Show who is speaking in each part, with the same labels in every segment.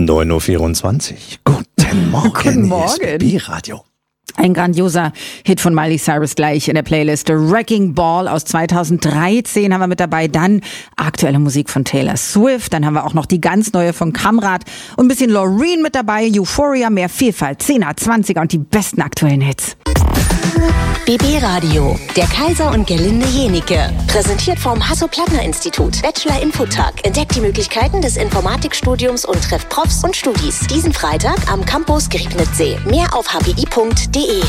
Speaker 1: 9.24 Uhr. Guten Morgen.
Speaker 2: Guten Morgen.
Speaker 1: Hier ist BB-Radio.
Speaker 2: Ein grandioser Hit von Miley Cyrus gleich in der Playlist. Wrecking Ball aus 2013 haben wir mit dabei. Dann aktuelle Musik von Taylor Swift. Dann haben wir auch noch die ganz neue von Kamrat. Und ein bisschen Loreen mit dabei. Euphoria, mehr Vielfalt, 10er, 20er und die besten aktuellen Hits.
Speaker 3: BB Radio, der Kaiser und Gerlinde Jenike. Präsentiert vom Hasso-Plattner-Institut. Bachelor-Infotag. Entdeckt die Möglichkeiten des Informatikstudiums und trefft Profs und Studis. Diesen Freitag am Campus Griebnitzsee. Mehr auf hbi.de.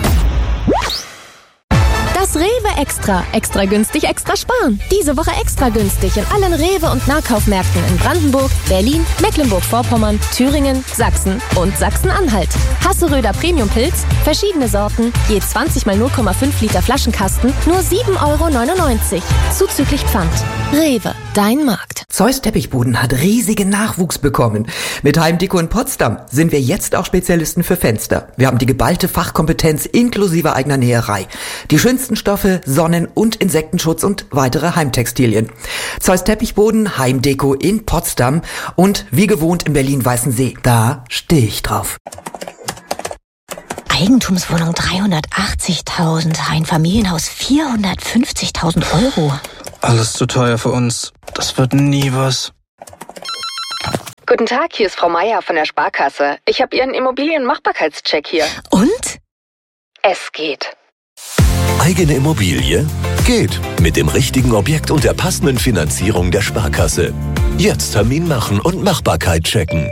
Speaker 4: Das Rewe Extra. Extra günstig, extra sparen. Diese Woche extra günstig in allen Rewe- und Nahkaufmärkten in Brandenburg, Berlin, Mecklenburg-Vorpommern, Thüringen, Sachsen und Sachsen-Anhalt. Hasseröder Premium-Pilz, verschiedene Sorten, je 20 mal 0,5 Liter Flaschenkasten, nur 7,99 €. Zuzüglich Pfand. Rewe, dein Markt.
Speaker 5: Zeus Teppichboden hat riesigen Nachwuchs bekommen. Mit Heimdeko in Potsdam sind wir jetzt auch Spezialisten für Fenster. Wir haben die geballte Fachkompetenz inklusive eigener Näherei. Die schönsten Stoffe, Sonnen- und Insektenschutz und weitere Heimtextilien. Zeus Teppichboden, Heimdeko in Potsdam und wie gewohnt in Berlin-Weißensee. Da stehe ich drauf.
Speaker 3: Eigentumswohnung 380.000, ein Familienhaus 450.000 €.
Speaker 6: Alles zu teuer für uns. Das wird nie was.
Speaker 7: Guten Tag, hier ist Frau Meier von der Sparkasse. Ich habe Ihren Immobilienmachbarkeitscheck hier.
Speaker 3: Und?
Speaker 7: Es geht.
Speaker 8: Eigene Immobilie? Geht. Mit dem richtigen Objekt und der passenden Finanzierung der Sparkasse. Jetzt Termin machen und Machbarkeit checken.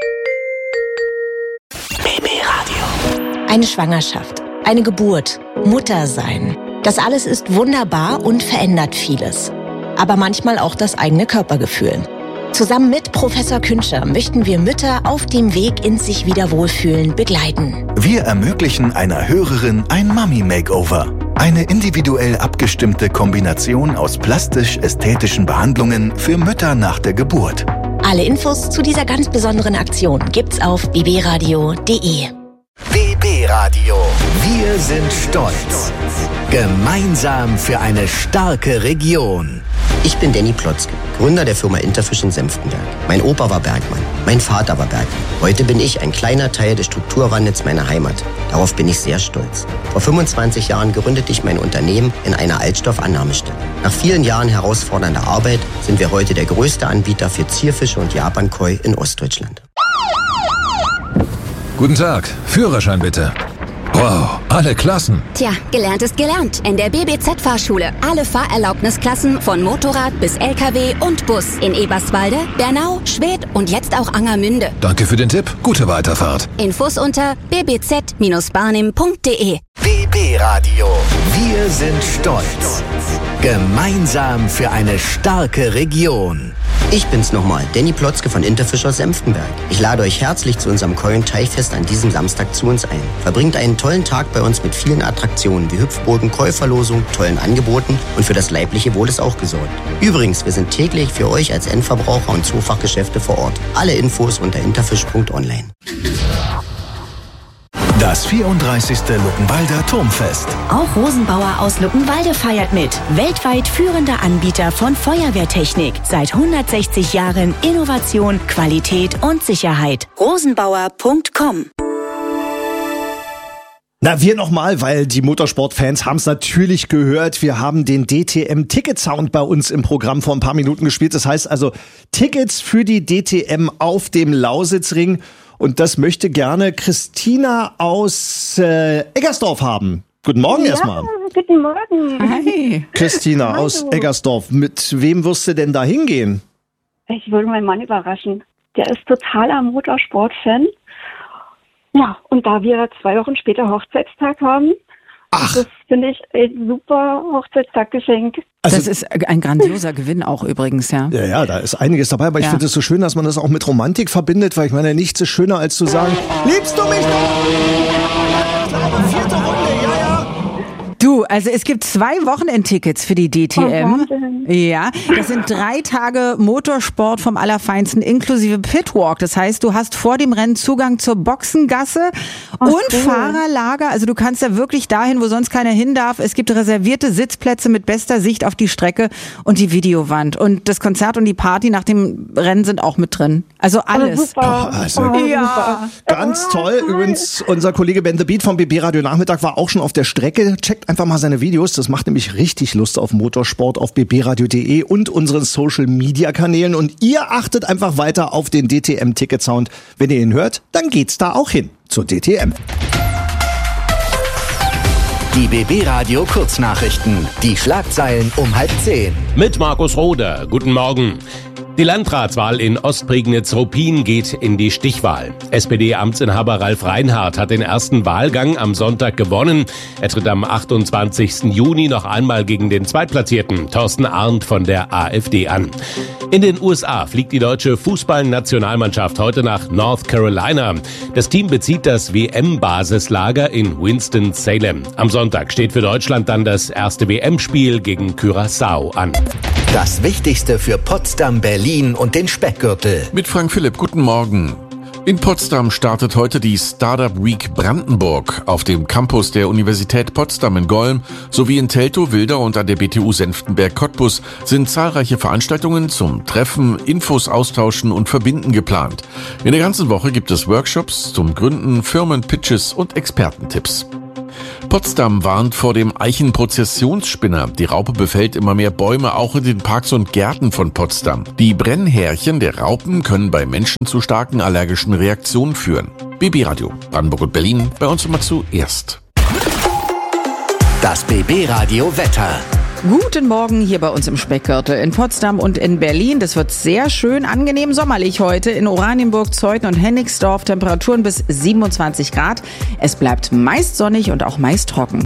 Speaker 3: BB Radio. Eine Schwangerschaft, eine Geburt, Mutter sein. Das alles ist wunderbar und verändert vieles. Aber manchmal auch das eigene Körpergefühl. Zusammen mit Professor Künscher möchten wir Mütter auf dem Weg ins sich wieder wohlfühlen begleiten.
Speaker 9: Wir ermöglichen einer Hörerin ein Mami-Makeover. Eine individuell abgestimmte Kombination aus plastisch-ästhetischen Behandlungen für Mütter nach der Geburt.
Speaker 3: Alle Infos zu dieser ganz besonderen Aktion gibt's auf bbradio.de.
Speaker 10: BB Radio. Wir sind stolz. Gemeinsam für eine starke Region.
Speaker 11: Ich bin Danny Plotzke, Gründer der Firma Interfish in Senftenberg. Mein Opa war Bergmann, mein Vater war Bergmann. Heute bin ich ein kleiner Teil des Strukturwandels meiner Heimat. Darauf bin ich sehr stolz. Vor 25 Jahren gründete ich mein Unternehmen in einer Altstoffannahmestelle. Nach vielen Jahren herausfordernder Arbeit sind wir heute der größte Anbieter für Zierfische und Japankoi in Ostdeutschland.
Speaker 12: Guten Tag, Führerschein bitte. Wow, alle Klassen.
Speaker 13: Tja, gelernt ist gelernt. In der BBZ-Fahrschule. Alle Fahrerlaubnisklassen von Motorrad bis LKW und Bus. In Eberswalde, Bernau, Schwedt und jetzt auch Angermünde.
Speaker 12: Danke für den Tipp. Gute Weiterfahrt.
Speaker 13: Infos unter bbz-barnim.de.
Speaker 10: BB Radio. Wir sind stolz. Gemeinsam für eine starke Region.
Speaker 11: Ich bin's nochmal, Danny Plotzke von Interfish aus Senftenberg. Ich lade euch herzlich zu unserem Koi- und Teichfest an diesem Samstag zu uns ein. Verbringt einen tollen Tag bei uns mit vielen Attraktionen wie Hüpfburgen, Koi-Verlosung, tollen Angeboten und für das leibliche Wohl ist auch gesorgt. Übrigens, wir sind täglich für euch als Endverbraucher und Zoofachgeschäfte vor Ort. Alle Infos unter interfish.online.
Speaker 9: Das 34. Luckenwalder Turmfest.
Speaker 14: Auch Rosenbauer aus Luckenwalde feiert mit. Weltweit führender Anbieter von Feuerwehrtechnik. Seit 160 Jahren Innovation, Qualität und Sicherheit. Rosenbauer.com.
Speaker 1: Na, wir nochmal, weil die Motorsportfans haben es natürlich gehört. Wir haben den DTM-Ticket-Sound bei uns im Programm vor ein paar Minuten gespielt. Das heißt also Tickets für die DTM auf dem Lausitzring. Und das möchte gerne Christina aus Eggersdorf haben. Guten Morgen erstmal.
Speaker 15: Guten Morgen.
Speaker 2: Hi.
Speaker 1: Christina aus Eggersdorf. Mit wem wirst du denn da hingehen?
Speaker 15: Ich würde meinen Mann überraschen. Der ist totaler Motorsport-Fan. Ja, und da wir 2 Wochen später Hochzeitstag haben, das finde ich ein super Hochzeitstaggeschenk.
Speaker 2: Also, das ist ein grandioser Gewinn auch übrigens, ja.
Speaker 1: Ja, da ist einiges dabei, aber ich finde es so schön, dass man das auch mit Romantik verbindet, weil ich meine, nichts ist schöner als zu sagen, liebst du mich noch? 4. Runde, ja.
Speaker 2: Du, also es gibt 2 Wochenendtickets für die DTM. Ja, das sind 3 Tage Motorsport vom Allerfeinsten inklusive Pitwalk. Das heißt, du hast vor dem Rennen Zugang zur Boxengasse und Fahrerlager. Also du kannst ja wirklich dahin, wo sonst keiner hin darf. Es gibt reservierte Sitzplätze mit bester Sicht auf die Strecke und die Videowand. Und das Konzert und die Party nach dem Rennen sind auch mit drin. Also alles.
Speaker 1: Ja. Ganz toll. Übrigens, unser Kollege Ben The Beat vom BB Radio Nachmittag war auch schon auf der Strecke. Checkt einfach mal seine Videos. Das macht nämlich richtig Lust auf Motorsport auf bbradio.de und unseren Social-Media-Kanälen. Und ihr achtet einfach weiter auf den DTM-Ticket-Sound. Wenn ihr ihn hört, dann geht's da auch hin zur DTM.
Speaker 10: Die BB Radio Kurznachrichten. Die Schlagzeilen um 9:30.
Speaker 16: Mit Markus Roder. Guten Morgen. Die Landratswahl in Ostprignitz-Ruppin geht in die Stichwahl. SPD-Amtsinhaber Ralf Reinhardt hat den ersten Wahlgang am Sonntag gewonnen. Er tritt am 28. Juni noch einmal gegen den Zweitplatzierten Thorsten Arndt von der AfD an. In den USA fliegt die deutsche Fußballnationalmannschaft heute nach North Carolina. Das Team bezieht das WM-Basislager in Winston-Salem. Am Sonntag steht für Deutschland dann das erste WM-Spiel gegen Curaçao an.
Speaker 10: Das Wichtigste für Potsdam, Berlin und den Speckgürtel.
Speaker 17: Mit Frank Philipp, guten Morgen. In Potsdam startet heute die Startup Week Brandenburg auf dem Campus der Universität Potsdam in Golm sowie in Teltow, Wilder und an der BTU Senftenberg-Cottbus sind zahlreiche Veranstaltungen zum Treffen, Infos austauschen und verbinden geplant. In der ganzen Woche gibt es Workshops zum Gründen, Firmenpitches und Expertentipps. Potsdam warnt vor dem Eichenprozessionsspinner. Die Raupe befällt immer mehr Bäume, auch in den Parks und Gärten von Potsdam. Die Brennhärchen der Raupen können bei Menschen zu starken allergischen Reaktionen führen. BB Radio, Brandenburg und Berlin, bei uns immer zuerst.
Speaker 10: Das BB Radio Wetter.
Speaker 2: Guten Morgen hier bei uns im Speckgürtel in Potsdam und in Berlin. Das wird sehr schön, angenehm sommerlich heute. In Oranienburg, Zeuthen und Hennigsdorf Temperaturen bis 27 Grad. Es bleibt meist sonnig und auch meist trocken.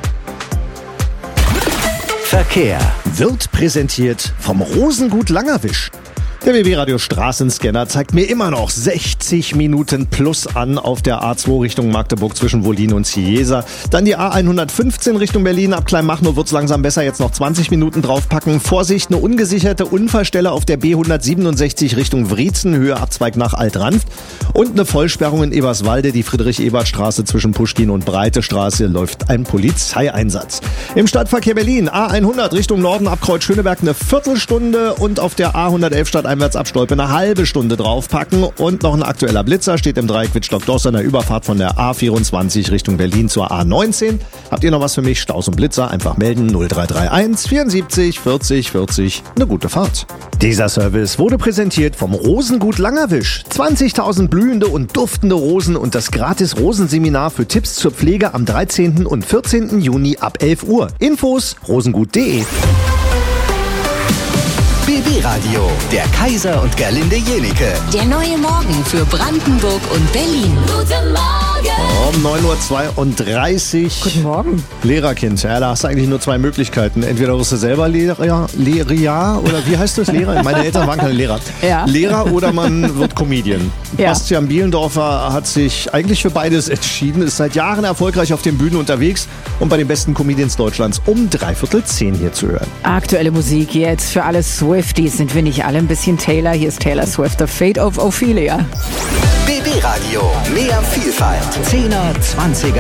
Speaker 10: Verkehr
Speaker 1: wird präsentiert vom Rosengut Langerwisch. Der BB-Radio Straßenscanner zeigt mir immer noch 60 Minuten plus an auf der A2 Richtung Magdeburg zwischen Wollin und Ciesa. Dann die A115 Richtung Berlin. Ab Kleinmachnow wird's langsam besser. Jetzt noch 20 Minuten draufpacken. Vorsicht, eine ungesicherte Unfallstelle auf der B167 Richtung Wriezen, Höhe Abzweig nach Altranft. Und eine Vollsperrung in Eberswalde. Die Friedrich-Ebert-Straße zwischen Puschkin und Breite Straße läuft ein Polizeieinsatz. Im Stadtverkehr Berlin A100 Richtung Norden ab Kreuz Schöneberg eine Viertelstunde und auf der A111 stadteinwärts ab Stolpe eine halbe Stunde draufpacken. Und noch ein aktueller Blitzer steht im Dreieck Wittstock-Doss an der Überfahrt von der A24 Richtung Berlin zur A19. Habt ihr noch was für mich? Staus und Blitzer? Einfach melden 0331 74 40 40. Eine gute Fahrt. Dieser Service wurde präsentiert vom Rosengut Langerwisch. 20.000 blühende und duftende Rosen und das gratis Rosenseminar für Tipps zur Pflege am 13. und 14. Juni ab 11 Uhr. Infos rosengut.de.
Speaker 10: BB Radio, der Kaiser und Gerlinde Jenike.
Speaker 3: Der neue Morgen für Brandenburg und Berlin.
Speaker 4: Guten Morgen.
Speaker 1: Um 9.32 Uhr.
Speaker 2: Guten Morgen.
Speaker 1: Lehrerkind. Ja, da hast du eigentlich nur 2 Möglichkeiten. Entweder wirst du selber Lehrer, oder wie heißt das? Lehrer? Meine Eltern waren keine Lehrer.
Speaker 2: Ja.
Speaker 1: Lehrer oder man wird Comedian.
Speaker 2: Ja.
Speaker 1: Bastian Bielendorfer hat sich eigentlich für beides entschieden, ist seit Jahren erfolgreich auf den Bühnen unterwegs und bei den besten Comedians Deutschlands um 9:45 hier zu hören.
Speaker 2: Aktuelle Musik jetzt für alle Swifties. Sind wir nicht alle ein bisschen Taylor? Hier ist Taylor Swift, The Fate of Ophelia.
Speaker 10: BB Radio, mehr Vielfalt. 10er, 20er,